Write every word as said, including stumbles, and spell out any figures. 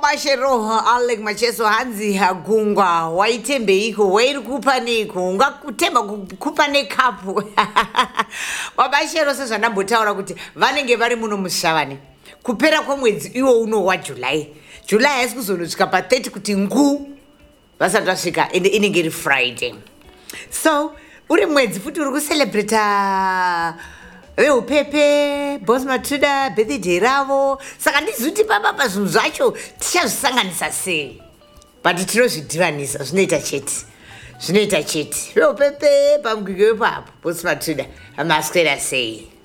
Bashero Alec Macheso Hanzi Hagungwa Waitembeiko Wairi Kupaniko Ngakutemba Kupane Kapu Wabashero sasa nambotaura kuti vanenge vari muno mushavani kupera kwemwedzi iwo uno wa July July asikuzonosvika pa thirty kuti ngu vasati vasvika ende inenge iri Friday so uri mwedzi futi uri kucelebrate veupepe Boss Matilda birthday ravo saka ndizuti papa zvinhu zvacho tichazvisanganisa sei but tinozvidhivanisa zvinoita chete zvinoita chete veupepe pamugwigwe ipapo Boss Matilda amaswera sei